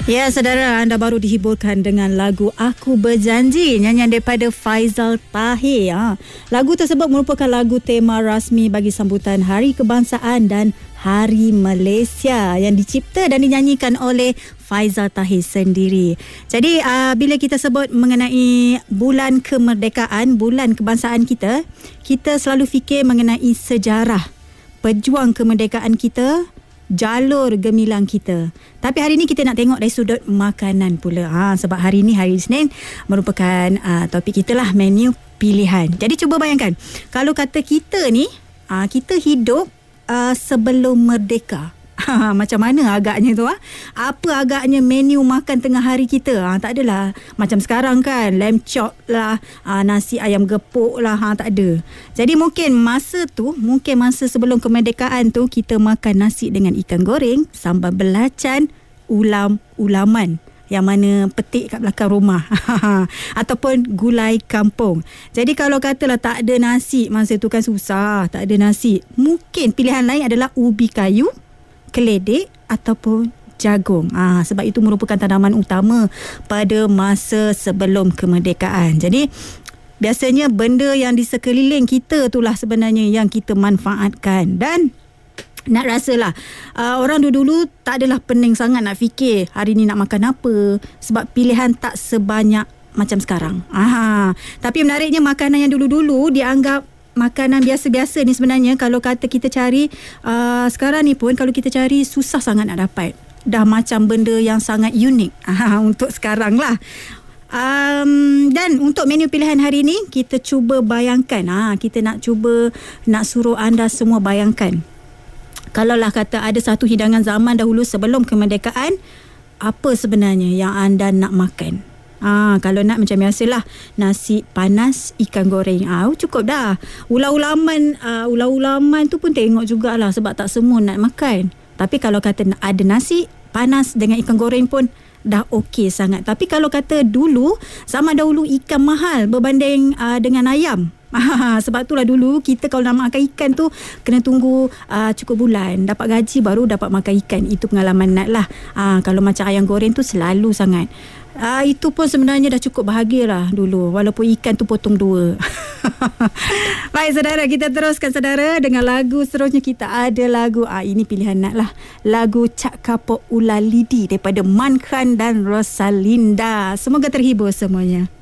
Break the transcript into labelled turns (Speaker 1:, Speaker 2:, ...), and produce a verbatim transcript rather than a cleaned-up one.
Speaker 1: Ya, saudara, anda baru dihiburkan dengan lagu Aku Berjanji, nyanyian daripada Faizal Tahir. Ha. Lagu tersebut merupakan lagu tema rasmi bagi sambutan Hari Kebangsaan dan Hari Malaysia yang dicipta dan dinyanyikan oleh Faizal Tahir sendiri. Jadi uh, bila kita sebut mengenai bulan kemerdekaan, bulan kebangsaan kita, kita selalu fikir mengenai sejarah pejuang kemerdekaan kita, jalur gemilang kita. Tapi hari ni kita nak tengok dari sudut makanan pula. Ha, sebab hari ni hari Isnin merupakan uh, topik kita lah, menu pilihan. Jadi cuba bayangkan, kalau kata kita ni uh, kita hidup uh, sebelum merdeka. Ha, macam mana agaknya tu? Ha? Apa agaknya menu makan tengah hari kita? Ha, tak adalah macam sekarang kan, lamb chop lah, ha, nasi ayam gepuk lah, ha, tak ada. Jadi mungkin masa tu, mungkin masa sebelum kemerdekaan tu, kita makan nasi dengan ikan goreng, sambal belacan, ulam-ulaman yang mana petik kat belakang rumah ataupun gulai kampung. Jadi kalau katalah tak ada nasi masa tu kan susah, tak ada nasi, mungkin pilihan lain adalah ubi kayu, keledek ataupun jagung. Ah, sebab itu merupakan tanaman utama pada masa sebelum kemerdekaan. Jadi biasanya benda yang di sekeliling kita itulah sebenarnya yang kita manfaatkan. Dan nak rasalah uh, orang dulu-dulu tak adalah pening sangat nak fikir hari ni nak makan apa, sebab pilihan tak sebanyak macam sekarang. Ah, tapi menariknya makanan yang dulu-dulu dianggap makanan biasa-biasa ni sebenarnya kalau kata kita cari uh, sekarang ni pun kalau kita cari susah sangat nak dapat. Dah macam benda yang sangat unik uh, untuk sekarang lah. Um, dan untuk menu pilihan hari ni kita cuba bayangkan, uh, kita nak cuba nak suruh anda semua bayangkan, kalaulah kata ada satu hidangan zaman dahulu sebelum kemerdekaan, apa sebenarnya yang anda nak makan? Ah, kalau nak macam biasalah, nasi panas ikan goreng. Ah, cukup dah. Ulam-ulaman, uh, ulam-ulaman tu pun tengok jugalah sebab tak semua nak makan. Tapi kalau kata ada nasi panas dengan ikan goreng pun dah okey sangat. Tapi kalau kata dulu, zaman dahulu ikan mahal berbanding uh, dengan ayam. Sebab itulah dulu kita kalau nak makan ikan tu kena tunggu uh, cukup bulan dapat gaji baru dapat makan ikan. Itu pengalaman Nat lah. uh, Kalau macam ayam goreng tu selalu sangat. uh, Itu pun sebenarnya dah cukup bahagia lah dulu, walaupun ikan tu potong dua. Baik saudara, kita teruskan saudara dengan lagu seterusnya. Kita ada lagu, ah, ini pilihan Nat lah, lagu Cak Kapok Ular Lidi daripada Man Khan dan Rosalinda. Semoga terhibur semuanya.